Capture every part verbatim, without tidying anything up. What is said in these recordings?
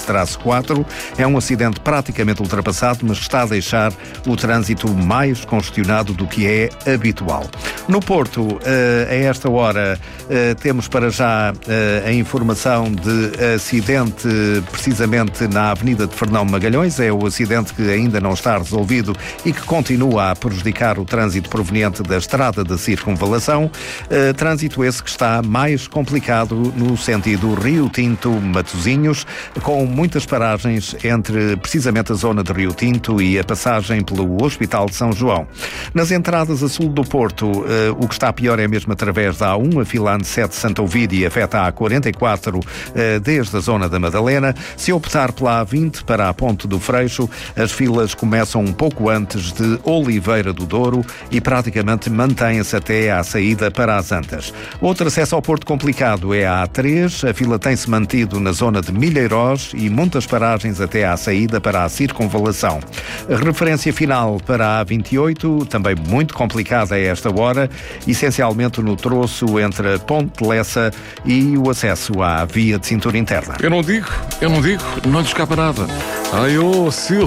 quatro. É um acidente praticamente ultrapassado, mas está a deixar o trânsito mais congestionado do que é habitual. No Porto, a esta hora, temos para já a informação de acidente precisamente na Avenida de Fernão Magalhães. É o acidente que ainda não está resolvido e que continua a prejudicar o trânsito proveniente da estrada da circunvalação. Trânsito esse que está mais complicado no sentido Rio Tinto-Matosinhos, com muitas paragens entre precisamente a zona de Rio Tinto e a passagem pelo Hospital de São João. Nas entradas a sul do Porto, eh, o que está pior é mesmo através da A um, a fila A sete Santa Ovídia, afeta a A quarenta e quatro eh, desde a zona da Madalena. Se optar pela A vinte para a Ponte do Freixo, as filas começam um pouco antes de Oliveira do Douro e praticamente mantêm-se até à saída para as Antas. Outro acesso ao Porto complicado é a A três, a fila tem-se mantido na zona de Milheirós e muitas paragens até à saída para a circunvalação. A referência final para a A vinte e oito, também muito complicada a esta hora, essencialmente no troço entre a Ponte de Lessa e o acesso à via de cintura interna. Eu não digo, eu não digo, não lhe escapa nada. Ai, ô, Sil.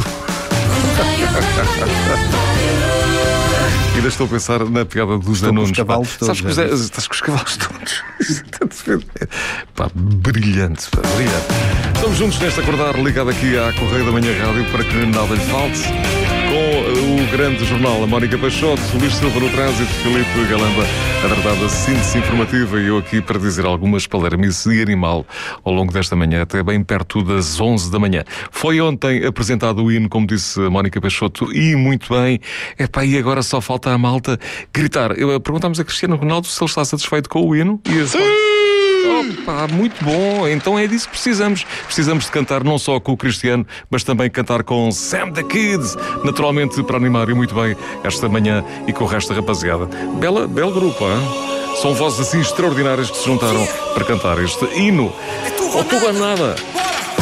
Ainda estou a pensar na piada dos Danunes. Estás com os cavalos todos. Sabes que os, estás com os cavalos todos. Pá, brilhante, pá, brilhante. Estamos juntos neste acordar, ligado aqui à Correio da Manhã Rádio, para que nada lhe falte. Com o grande jornal, a Mónica Peixoto, Luís Silva no trânsito, Filipe Galamba a tratar da síntese informativa e eu aqui para dizer algumas palermices e animal ao longo desta manhã, até bem perto das onze da manhã. Foi ontem apresentado o hino, como disse a Mónica Peixoto, e muito bem. Epá, e agora só falta a malta gritar. Eu, perguntámos a Cristiano Ronaldo se ele está satisfeito com o hino e esse... Opa, muito bom, então é disso que precisamos. Precisamos de cantar não só com o Cristiano, mas também cantar com Sam the Kids, naturalmente para animar e muito bem esta manhã e com o resto da rapaziada. Bela, belo grupo, hein? São vozes assim extraordinárias que se juntaram para cantar este hino. Ou tu nada.